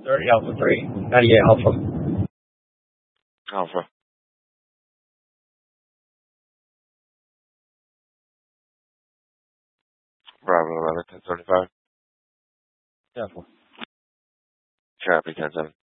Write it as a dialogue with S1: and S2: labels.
S1: 30 Alpha 3, 98 Alpha.
S2: Alpha. Bravo 11, 1075.
S1: Careful.
S2: Copy, 10-7.